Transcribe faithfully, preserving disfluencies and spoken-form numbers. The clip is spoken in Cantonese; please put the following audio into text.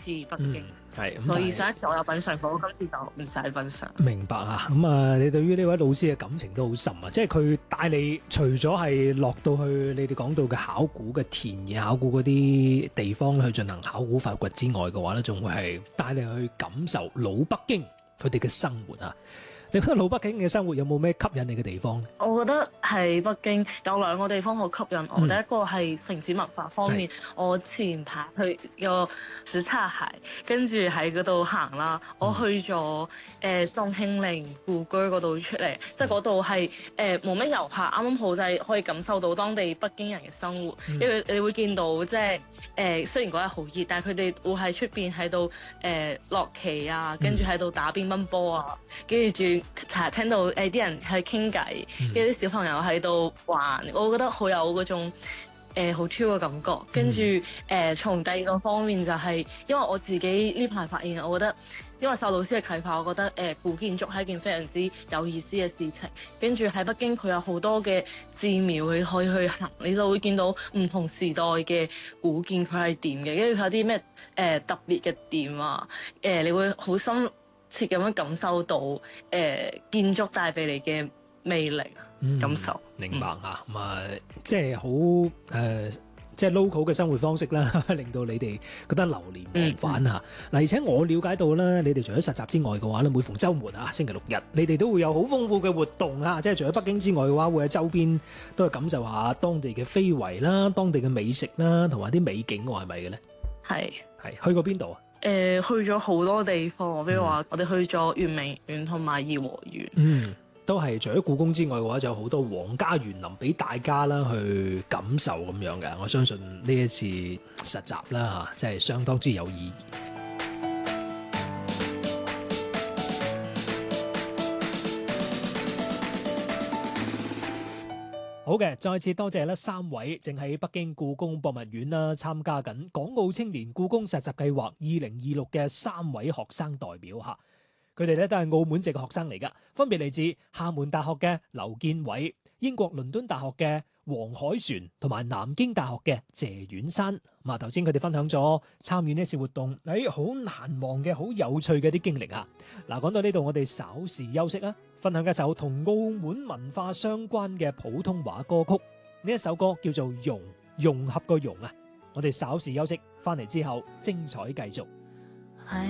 次北京， 係、嗯、 所以上一次我有品嚐過，今次就唔使品嚐。 明白啊，咁啊，你對於呢位老師嘅感情都好深啊，即係佢帶你除咗係落到去你哋講到嘅考古嘅田野、考古嗰啲地方去進行考古發掘之外嘅話咧，仲會係帶你去感受老北京佢哋嘅生活啊。你覺得老北京嘅生活有冇咩吸引你嘅地方咧？ 我覺得喺北京有兩個地方好吸引我。 嗯、 第一個係城市文化方面，我前排去個什剎海，跟住喺嗰度行啦。我去咗誒、呃、宋慶齡故居嗰度出嚟，即係嗰度係誒冇咩遊客，啱啱好就係可以感受到當地北京人嘅生活。嗯、因為你會見到即係誒雖然嗰日好熱，但係佢哋會喺出邊喺度誒落棋啊，跟住喺度打乒乓波啊，跟住仲聽到誒啲、呃、人喺傾偈，跟住啲小朋友喺度玩，我覺得好有嗰種誒好 chill 嘅感覺。跟住誒從第二個方面就係、是，因為我自己呢排發現，我覺得因為受老師嘅啟發，我覺得誒、呃、古建築係一件非常之有意思嘅事情。跟住喺北京，佢有好多嘅寺廟你可以去行，你就會見到唔同時代嘅古建佢係點嘅，跟住佢有啲咩誒特別嘅點啊，誒、呃、你會好深切咁樣感受到誒、呃、建築帶俾你嘅魅力、嗯、感受。 明白啊，咁啊、嗯，即係好誒，即係 local 嘅生活方式啦，令到你哋覺得流連忘返嚇。嗱、嗯，而且我了解到咧，你哋除咗實習之外嘅話咧，每逢週末啊，星期六日，你哋都會有好豐富嘅活動啊！即係除咗北京之外嘅話，會喺周邊都係感受下當地嘅非遺啦、當地嘅美食啦，同埋啲美景喎，係咪嘅咧？ 係係去過邊度啊？ 誒、呃、去咗好多地方，比如話我哋去咗圓明園同埋頤和園。 嗯，都係除咗故宮之外嘅話，就有好多皇家園林俾大家啦去感受咁樣嘅。我相信呢一次實習啦嚇，真係相當之有意義。好嘅，再次多謝咧三位正喺北京故宮博物院啦參加緊港澳青年故宮實習計劃二零二六嘅三位學生代表嚇，佢哋咧都係澳門籍嘅學生嚟噶，分別嚟自廈門大學嘅劉建偉、英國倫敦大學嘅黃海璇同埋南京大學嘅謝婉珊。咁啊，頭先佢哋分享咗參與呢次活動，誒好難忘嘅、好有趣嘅啲經歷啊！嗱，講到呢度，我哋稍事休息啊，分享一首同澳門文化相關嘅普通話歌曲。呢一首歌叫做《融》，融合個融啊！我哋稍事休息，翻嚟之後精彩繼續。